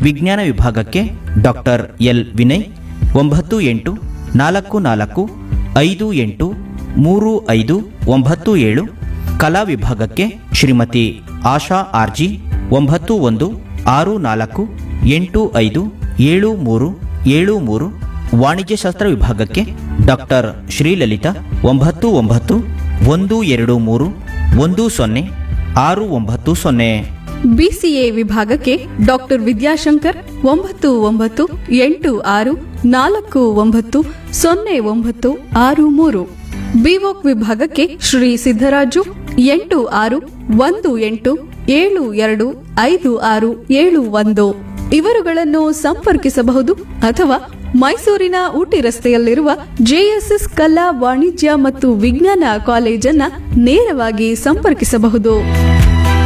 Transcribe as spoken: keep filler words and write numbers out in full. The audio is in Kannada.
ವಿಜ್ಞಾನ ವಿಭಾಗಕ್ಕೆ ಡಾಕ್ಟರ್ ಎಲ್ ವಿನಯ್ ಒಂಬತ್ತು ಎಂಟು ನಾಲ್ಕು ನಾಲ್ಕು ಐದು ಎಂಟು ಮೂರು ಐದು ಒಂಬತ್ತು ಏಳು. ಕಲಾ ವಿಭಾಗಕ್ಕೆ ಶ್ರೀಮತಿ ಆಶಾ ಆರ್ಜಿ ಒಂಬತ್ತು ಒಂದು ಆರು ನಾಲ್ಕು ಎಂಟು ಐದು ಏಳು ಮೂರು ಏಳು ಮೂರು. ವಾಣಿಜ್ಯಶಾಸ್ತ್ರ ವಿಭಾಗಕ್ಕೆ ಡಾಕ್ಟರ್ ಶ್ರೀಲಲಿತಾ ಒಂಬತ್ತು ಒಂಬತ್ತು ಒಂದು ಎರಡು ಮೂರು ಒಂದು ಸೊನ್ನೆ ಆರು ಒಂಬತ್ತು ಸೊನ್ನೆ. ಬಿಸಿಎ ವಿಭಾಗಕ್ಕೆ ಡಾಕ್ಟರ್ ವಿದ್ಯಾಶಂಕರ್ ಒಂಬತ್ತು ಒಂಬತ್ತು ಎಂಟು ಆರು ನಾಲ್ಕು ಒಂಬತ್ತು ಸೊನ್ನೆ ಒಂಬತ್ತು ಆರು ಮೂರು. ಬಿವೋಕ್ ವಿಭಾಗಕ್ಕೆ ಶ್ರೀ ಸಿದ್ದರಾಜು ಎಂಟು ಆರು ಒಂದು ಎಂಟು ಏಳು ಎರಡು ಐದು ಆರು ಏಳು ಒಂದು. ಇವರುಗಳನ್ನು ಸಂಪರ್ಕಿಸಬಹುದು ಅಥವಾ ಮೈಸೂರಿನ ಊಟಿ ರಸ್ತೆಯಲ್ಲಿರುವ ಜೆಎಸ್ಎಸ್ ಕಲಾ ವಾಣಿಜ್ಯ ಮತ್ತು ವಿಜ್ಞಾನ ಕಾಲೇಜನ್ನ ನೇರವಾಗಿ ಸಂಪರ್ಕಿಸಬಹುದು.